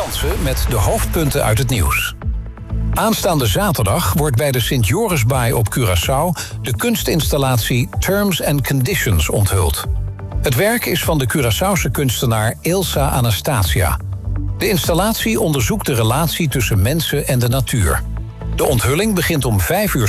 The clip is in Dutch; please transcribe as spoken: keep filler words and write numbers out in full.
Jansen met de hoofdpunten uit het nieuws. Aanstaande zaterdag wordt bij de Sint-Jorisbaai op Curaçao de kunstinstallatie Terms and Conditions onthuld. Het werk is van de Curaçaose kunstenaar Ilsa Anastasia. De installatie onderzoekt de relatie tussen mensen en de natuur. De onthulling begint om vijf uur